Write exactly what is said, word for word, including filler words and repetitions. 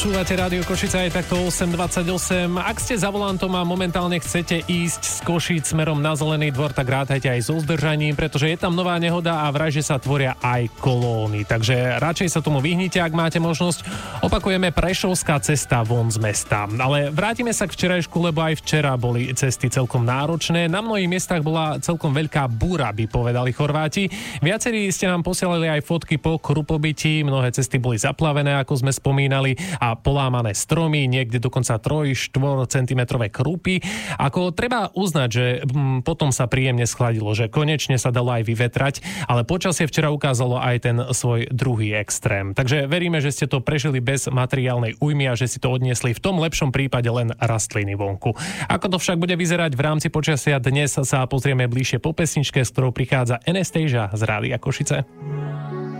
Počúvate Rádio Košice aj takto osem dvadsaťosem. Ak ste za volantom a momentálne chcete ísť z Košíc smerom na Zelený dvor, tak rátajte aj so zdržaním, pretože je tam nová nehoda a vraj, že sa tvoria aj kolóny. Takže radšej sa tomu vyhnite, ak máte možnosť. Opakujeme Prešovská cesta von z mesta. Ale vrátime sa k včerajšku, lebo aj včera boli cesty celkom náročné. Na mnohých miestach bola celkom veľká búra, by povedali Chorváti. Viacerí ste nám posielali aj fotky po krupobití. Mnohé cesty boli zaplavené, ako sme spomínali, a polámané stromy, niekde dokonca tri až štyri centimetrové krúpy. Ako treba uznať, že hm, potom sa príjemne schladilo, že konečne sa dalo aj vyvetrať, ale počasie včera ukázalo aj ten svoj druhý extrém. Takže veríme, že ste to prežili bez materiálnej újmy a že si to odniesli v tom lepšom prípade len rastliny vonku. Ako to však bude vyzerať v rámci počasia, dnes sa pozrieme bližšie po pesničke, s ktorou prichádza Anastasia z Rádia Košice.